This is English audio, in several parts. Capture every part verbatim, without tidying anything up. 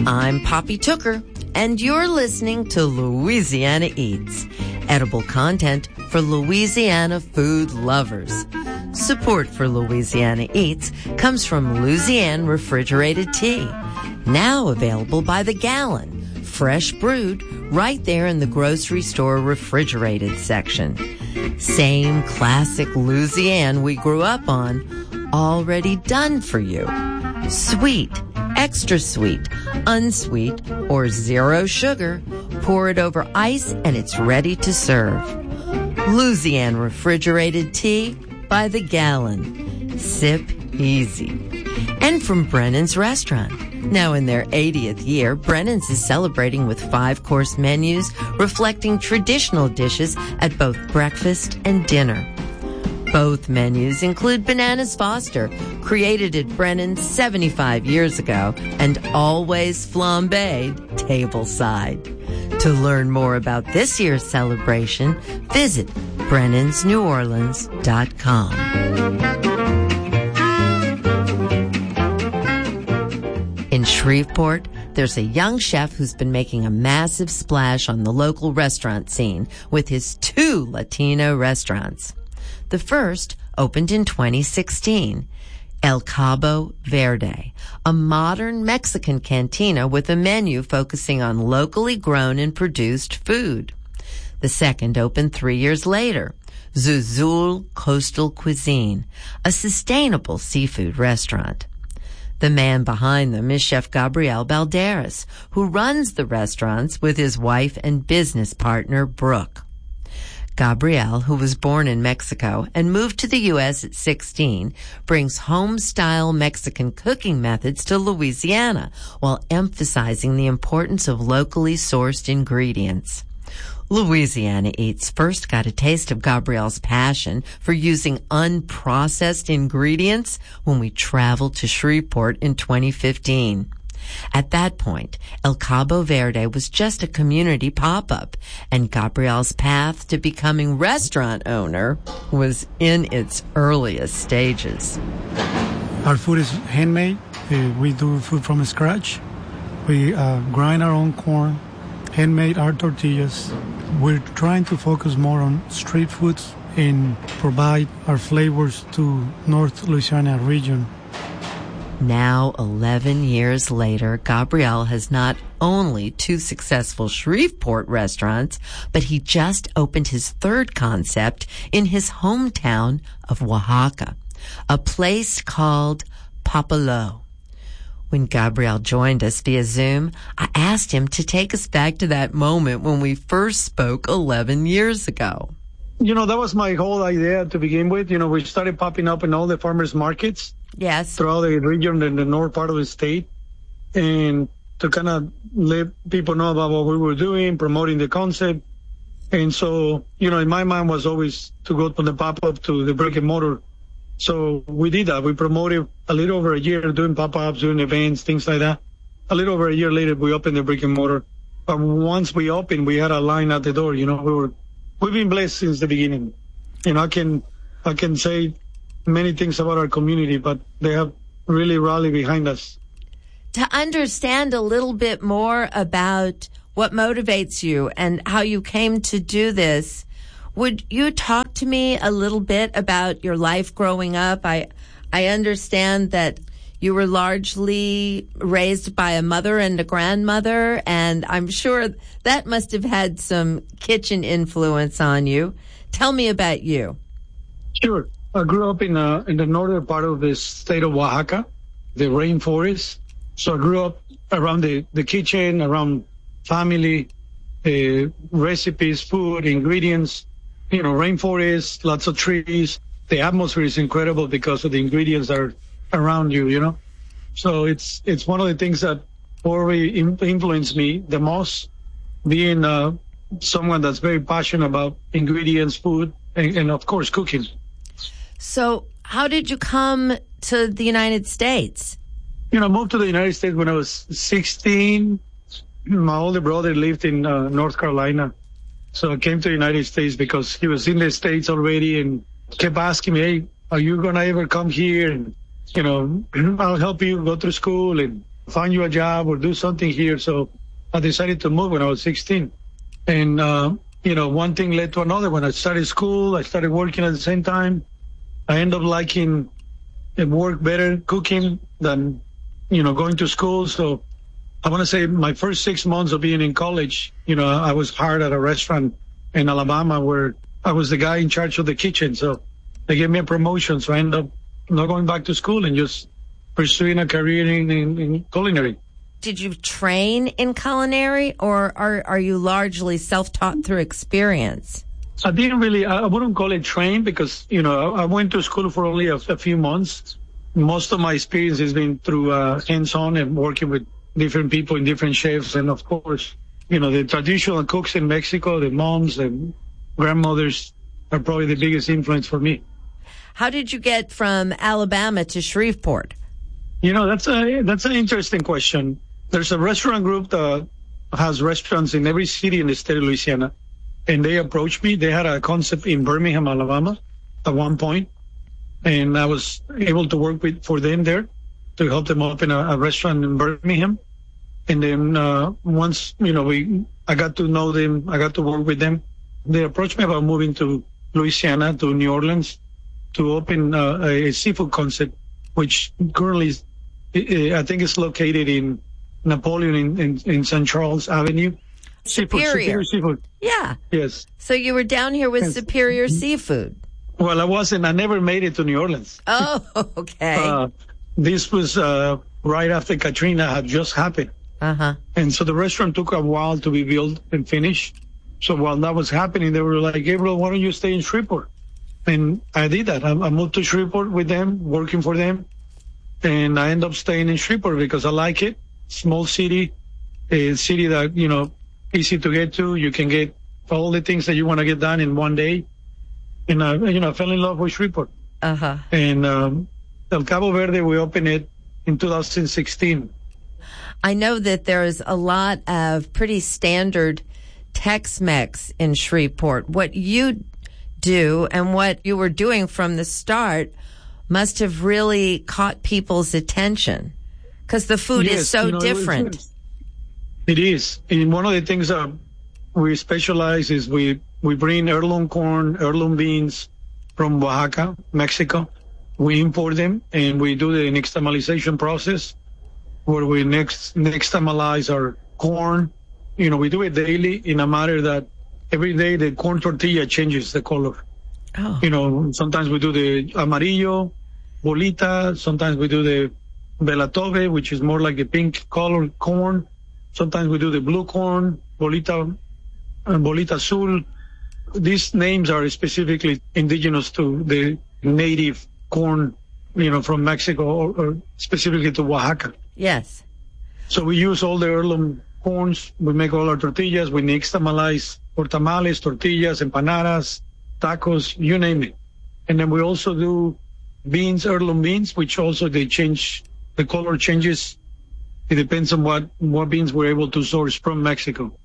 I'm Poppy Tooker, and you're listening to Louisiana Eats, edible content for Louisiana food lovers. Support for Louisiana Eats comes from Louisiana Refrigerated Tea, now available by the gallon, fresh brewed right there in the grocery store refrigerated section. Same classic Louisiana we grew up on, already done for you. Sweet, extra sweet, unsweet, or zero sugar. Pour it over ice and it's ready to serve. Louisiana Refrigerated Tea by the gallon. Sip easy. And from Brennan's Restaurant. Now in their eightieth year, Brennan's is celebrating with five-course menus reflecting traditional dishes at both breakfast and dinner. Both menus include Bananas Foster, created at Brennan's seventy-five years ago, and always flambéed tableside. To learn more about this year's celebration, visit brennans new orleans dot com. In Shreveport, there's a young chef who's been making a massive splash on the local restaurant scene with his two Latino restaurants. The first opened in twenty sixteen, El Cabo Verde, a modern Mexican cantina with a menu focusing on locally grown and produced food. The second opened three years later, Zuzul Coastal Cuisine, a sustainable seafood restaurant. The man behind them is Chef Gabriel Balderas, who runs the restaurants with his wife and business partner, Brooke. Gabriel, who was born in Mexico and moved to the U S at sixteen, brings home-style Mexican cooking methods to Louisiana while emphasizing the importance of locally sourced ingredients. Louisiana Eats first got a taste of Gabriel's passion for using unprocessed ingredients when we traveled to Shreveport in twenty fifteen. At that point, El Cabo Verde was just a community pop-up, and Gabriel's path to becoming restaurant owner was in its earliest stages. Our food is handmade. Uh, we do food from scratch. We uh, grind our own corn, handmade our tortillas. We're trying to focus more on street foods and provide our flavors to North Louisiana region. Now, eleven years later, Gabriel has not only two successful Shreveport restaurants, but he just opened his third concept in his hometown of Oaxaca, a place called Papalo. When Gabriel joined us via Zoom, I asked him to take us back to that moment when we first spoke eleven years ago. You know, that was my whole idea to begin with. You know, we started popping up in all the farmers markets. Yes. Throughout the region in the north part of the state, and to kind of let people know about what we were doing, promoting the concept. And so, you know, in my mind was always to go from the pop-up to the brick and mortar. So we did that. We promoted a little over a year doing pop-ups, doing events, things like that. A little over a year later, we opened the brick and mortar. But once we opened, we had a line at the door. You know, we were, we've been blessed since the beginning. You know, I can, I can say many things about our community, but they have really rallied behind us. To understand a little bit more about what motivates you and how you came to do this, would you talk to me a little bit about your life growing up? I, I understand that you were largely raised by a mother and a grandmother, and I'm sure that must have had some kitchen influence on you. Tell me about you. Sure. I grew up in uh, in the northern part of the state of Oaxaca, the rainforest. So I grew up around the, the kitchen, around family, uh, recipes, food, ingredients, you know, rainforest, lots of trees. The atmosphere is incredible because of the ingredients that are around you, you know. So it's it's one of the things that probably influenced me the most, being uh, someone that's very passionate about ingredients, food, and, and of course, cooking. So how did you come to the United States? You know, I moved to the United States when I was sixteen. My older brother lived in uh, North Carolina. So I came to the United States because he was in the States already and kept asking me, hey, are you going to ever come here? And, you know, I'll help you go through school. And find you a job or do something here. So I decided to move when I was sixteen. And, uh, you know, one thing led to another. When I started school, I started working at the same time. I ended up liking work better cooking than, you know, going to school. So I want to say my first six months of being in college, you know, I was hired at a restaurant in Alabama where I was the guy in charge of the kitchen. So they gave me a promotion. So I ended up not going back to school and just pursuing a career in, in, in culinary. Did you train in culinary, or are, are you largely self-taught through experience? I didn't really, I wouldn't call it train because, you know, I went to school for only a, a few months. Most of my experience has been through uh, hands-on and working with different people and different chefs. And of course, you know, the traditional cooks in Mexico, the moms and grandmothers are probably the biggest influence for me. How did you get from Alabama to Shreveport? You know, that's a, that's an interesting question. There's a restaurant group that has restaurants in every city in the state of Louisiana. And they approached me. They had a concept in Birmingham, Alabama at one point. And I was able to work with for them there to help them open a, a restaurant in Birmingham. And then uh, once, you know, we I got to know them, I got to work with them. They approached me about moving to Louisiana, to New Orleans, to open uh, a, a seafood concept, which currently is, I think is located in Napoleon in, in, in Saint Charles Avenue. Seafood, Superior. Superior Seafood. Yeah. Yes. So you were down here with Yes. Superior Seafood. Well, I wasn't. I never made it to New Orleans. Oh, okay. Uh, this was uh, right after Katrina had just happened. Uh-huh. And so the restaurant took a while to be built and finished. So while that was happening, they were like, Gabriel, why don't you stay in Shreveport? And I did that. I, I moved to Shreveport with them, working for them. And I ended up staying in Shreveport because I like it. Small city, a city that, you know, easy to get to. You can get all the things that you want to get done in one day. And, uh, you know, I fell in love with Shreveport. Uh-huh. And um, El Cabo Verde, we opened it in two thousand sixteen. I know that there's a lot of pretty standard Tex-Mex in Shreveport. What you do and what you were doing from the start must have really caught people's attention because the food Yes, is so you know, it was- different. It is. And one of the things that we specialize is we, we bring heirloom corn, heirloom beans from Oaxaca, Mexico. We import them and we do the nixtamalization process where we next nixtamalize our corn. You know, we do it daily in a matter that every day the corn tortilla changes the color. Oh. You know, sometimes we do the amarillo, bolita. Sometimes we do the velatove, which is more like the pink color corn. Sometimes we do the blue corn, bolita, uh, bolita azul. These names are specifically indigenous to the native corn, you know, from Mexico or, or specifically to Oaxaca. Yes. So we use all the heirloom corns. We make all our tortillas. We nixtamalize for tamales, tortillas, empanadas, tacos, you name it. And then we also do beans, heirloom beans, which also they change, the color changes. It depends on what, what beans we're able to source from Mexico.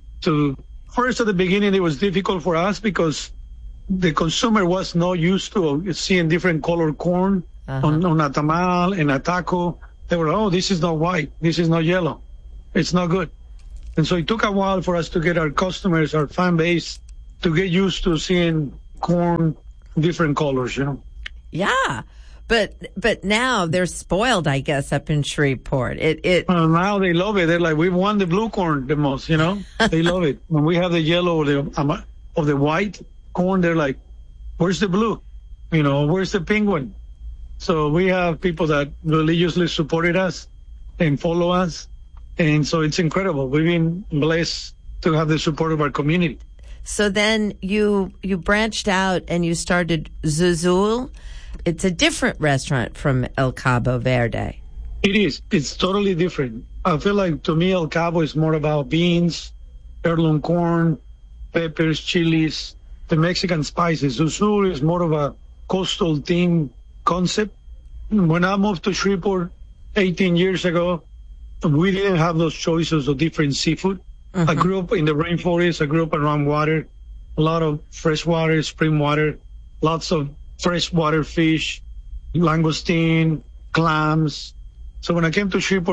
So first at the beginning, it was difficult for us because the consumer was not used to seeing different color corn Uh-huh. on, on a tamal and a taco. They were, oh, this is not white. This is not yellow. It's not good. And so it took a while for us to get our customers, our fan base, to get used to seeing corn different colors, you know. Yeah. But but now they're spoiled, I guess, up in Shreveport. It it Uh, now they love it. They're like, we want the blue corn the most, you know. They love it. When we have the yellow or the um, or the white corn, they're like, where's the blue? You know, where's the pink one? So we have people that religiously supported us and follow us. And so it's incredible. We've been blessed to have the support of our community. So then you you branched out and you started Zuzul. It's a different restaurant from El Cabo Verde. It is. It's totally different. I feel like to me, El Cabo is more about beans, heirloom corn, peppers, chilies, the Mexican spices. Zuzul is more of a coastal theme concept. When I moved to Shreveport eighteen years ago, we didn't have those choices of different seafood. Mm-hmm. I grew up in the rainforest. I grew up around water, a lot of fresh water, spring water, lots of freshwater fish, langoustine, clams. So when I came to Shreveport,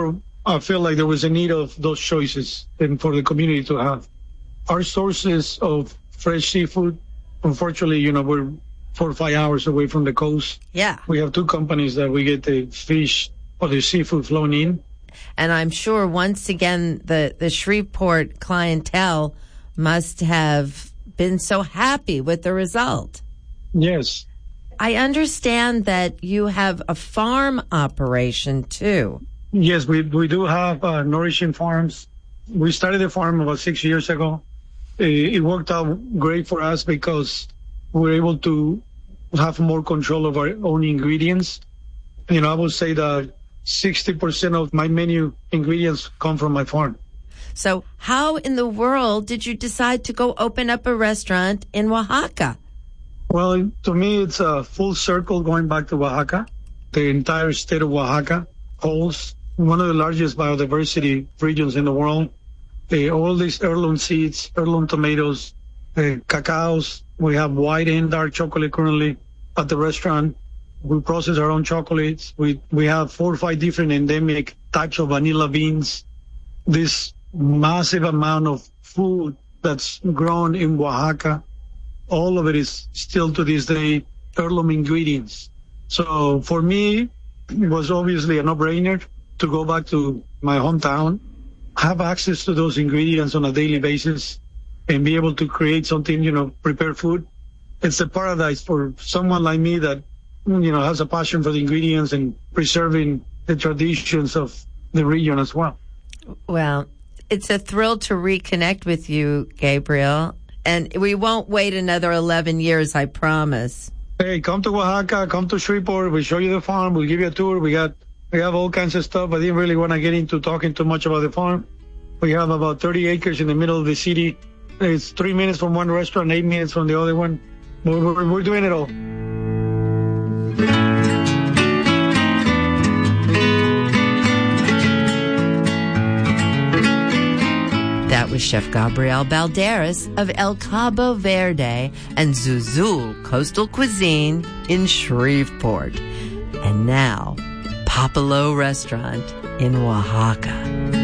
I feel like there was a need of those choices and for the community to have. Our sources of fresh seafood, unfortunately, you know, we're four or five hours away from the coast. Yeah. We have two companies that we get the fish or the seafood flown in. And I'm sure once again, the, the Shreveport clientele must have been so happy with the result. Yes. I understand that you have a farm operation too. Yes, we we do have uh, nourishing farms. We started the farm about six years ago. It, it worked out great for us because we're able to have more control of our own ingredients. You know, I would say that sixty percent of my menu ingredients come from my farm. So how in the world did you decide to go open up a restaurant in Oaxaca? Well, to me, it's a full circle going back to Oaxaca. The entire state of Oaxaca holds one of the largest biodiversity regions in the world. Uh, all these heirloom seeds, heirloom tomatoes, uh, cacaos. We have white and dark chocolate currently at the restaurant. We process our own chocolates. We we have four or five different endemic types of vanilla beans. This massive amount of food that's grown in Oaxaca, all of it is still to this day heirloom ingredients. So for me, it was obviously a no-brainer to go back to my hometown, have access to those ingredients on a daily basis, and be able to create something, you know, prepare food. It's a paradise for someone like me that, you know, has a passion for the ingredients and preserving the traditions of the region as well. Well, it's a thrill to reconnect with you, Gabriel. And we won't wait another eleven years, I promise. Hey, come to Oaxaca, come to Shreveport. We'll show you the farm. We'll give you a tour. We got, we have all kinds of stuff. I didn't really want to get into talking too much about the farm. We have about thirty acres in the middle of the city. It's three minutes from one restaurant, eight minutes from the other one. We're, we're, we're doing it all. That was Chef Gabriel Balderas of El Cabo Verde and Zuzul Coastal Cuisine in Shreveport. And now, Papalo Restaurant in Oaxaca.